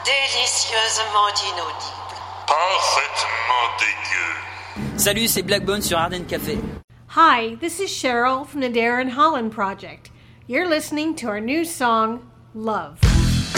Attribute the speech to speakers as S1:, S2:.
S1: Délicieusement inaudible.
S2: Parfaitement dégueu.
S3: Salut, c'est Blackbone sur Ardennes Café.
S4: Hi, this is Cheryl from the Darren Holland Project. You're listening to our new song, Love.